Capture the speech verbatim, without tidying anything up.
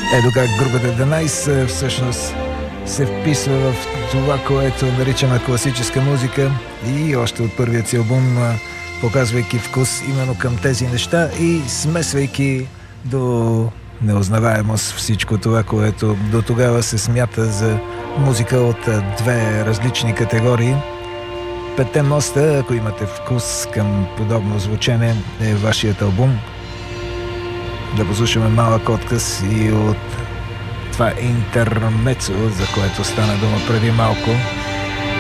Ето как групата The Nice всъщност се вписва в това, което наричаме класическа музика, и още от първият си албум, показвайки вкус именно към тези неща и смесвайки до неузнаваемост всичко това, което до тогава се смята за музика от две различни категории. Петте моста, ако имате вкус към подобно звучене, е вашият албум. Да послушаме малък отказ и от това интермецо, за което стана дума преди малко.